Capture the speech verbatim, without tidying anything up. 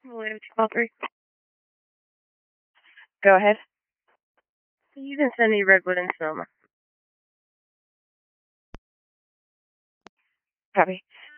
William call three. Go ahead. You can send me Redwood and Sonoma. Copy.